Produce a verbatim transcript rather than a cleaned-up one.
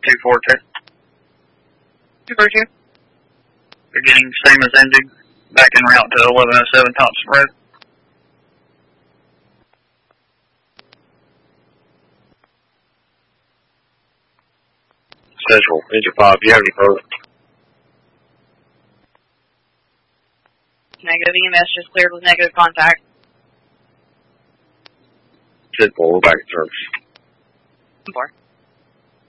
two four two. two four two. Beginning same as ending. Back en route to eleven oh seven Thompson Road. Central, Engine five, do you have any further? Negative, E M S just cleared with negative contact. ten four, we're back at service. four.